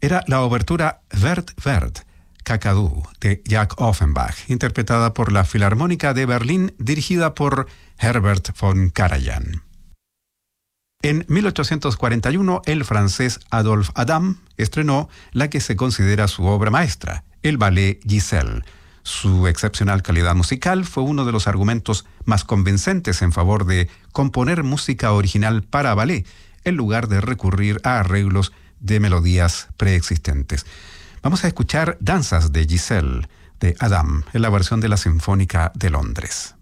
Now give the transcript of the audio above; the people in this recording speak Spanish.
Era la obertura Vert Vert, Kakadu, de Jack Offenbach, interpretada por la Filarmónica de Berlín, dirigida por Herbert von Karajan. En 1841, el francés Adolphe Adam estrenó la que se considera su obra maestra, el ballet Giselle. Su excepcional calidad musical fue uno de los argumentos más convincentes en favor de componer música original para ballet, en lugar de recurrir a arreglos de melodías preexistentes. Vamos a escuchar Danzas de Giselle, de Adam, en la versión de la Sinfónica de Londres.